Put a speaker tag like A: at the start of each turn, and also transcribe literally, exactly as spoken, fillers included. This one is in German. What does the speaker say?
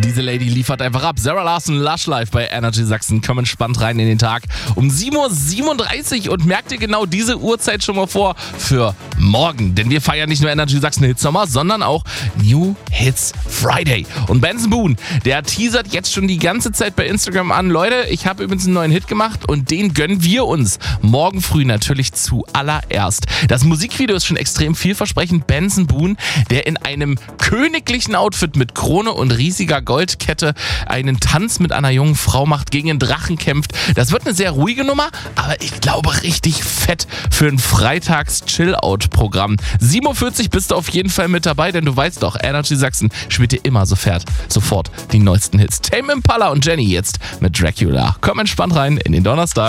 A: Diese Lady liefert einfach ab. Sarah Larson, Lush Life bei Energy Sachsen. Komm entspannt rein in den Tag um sieben Uhr siebenunddreißig und merk dir genau diese Uhrzeit schon mal vor für morgen. Denn wir feiern nicht nur Energy Sachsen Hits Sommer, sondern auch New Hits Friday. Und Benson Boone, der teasert jetzt schon die ganze Zeit bei Instagram an. Leute, ich habe übrigens einen neuen Hit gemacht und den gönnen wir uns morgen früh natürlich zuallererst. Das Musikvideo ist schon extrem vielversprechend. Benson Boone, der in einem königlichen Outfit mit Krone und riesiger Goldkette einen Tanz mit einer jungen Frau macht, gegen einen Drachen kämpft. Das wird eine sehr ruhige Nummer, aber ich glaube richtig fett für ein Freitags-Chill-Out-Programm. sieben Uhr vierzig bist du auf jeden Fall mit dabei, denn du weißt doch, Energy Sachsen spielt dir immer sofort, sofort die neuesten Hits. Tame Impala und Jenny jetzt mit Dracula. Komm entspannt rein in den Donnerstag.